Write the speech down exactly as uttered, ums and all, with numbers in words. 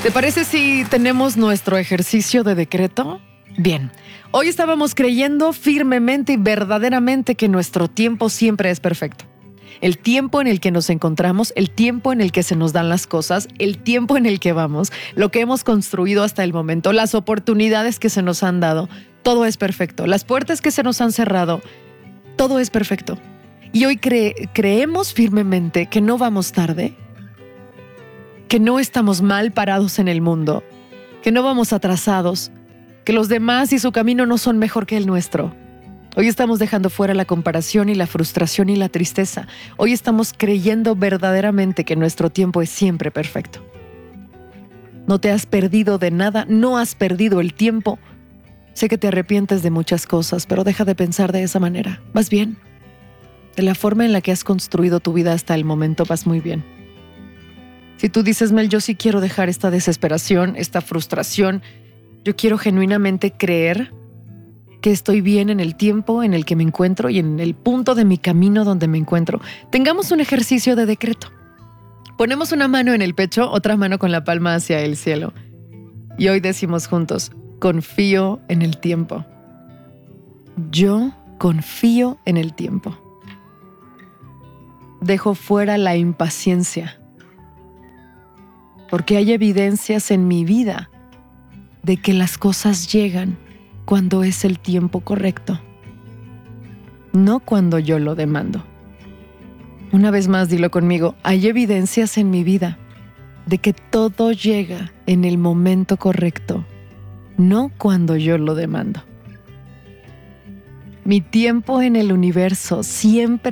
¿Te parece si tenemos nuestro ejercicio de decreto? Bien, hoy estábamos creyendo firmemente y verdaderamente que nuestro tiempo siempre es perfecto. El tiempo en el que nos encontramos, el tiempo en el que se nos dan las cosas, el tiempo en el que vamos, lo que hemos construido hasta el momento, las oportunidades que se nos han dado, todo es perfecto. Las puertas que se nos han cerrado, todo es perfecto. Y hoy cre- creemos firmemente que no vamos tarde, que no estamos mal parados en el mundo, que no vamos atrasados, que los demás y su camino no son mejor que el nuestro. Hoy estamos dejando fuera la comparación y la frustración y la tristeza. Hoy estamos creyendo verdaderamente que nuestro tiempo es siempre perfecto. No te has perdido de nada, no has perdido el tiempo. Sé que te arrepientes de muchas cosas, pero deja de pensar de esa manera. Vas bien. De la forma en la que has construido tu vida hasta el momento, vas muy bien. Si tú dices, Mel, yo sí quiero dejar esta desesperación, esta frustración, yo quiero genuinamente creer que estoy bien en el tiempo en el que me encuentro y en el punto de mi camino donde me encuentro. Tengamos un ejercicio de decreto. Ponemos una mano en el pecho, otra mano con la palma hacia el cielo. Y hoy decimos juntos, confío en el tiempo. Yo confío en el tiempo. Dejo fuera la impaciencia, porque hay evidencias en mi vida de que las cosas llegan cuando es el tiempo correcto, no cuando yo lo demando. Una vez más, dilo conmigo, hay evidencias en mi vida de que todo llega en el momento correcto, no cuando yo lo demando. Mi tiempo en el universo siempre